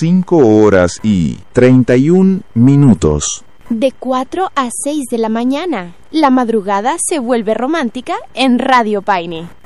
5:31. De 4 a 6 de la mañana, la madrugada se vuelve romántica en Radio Paine.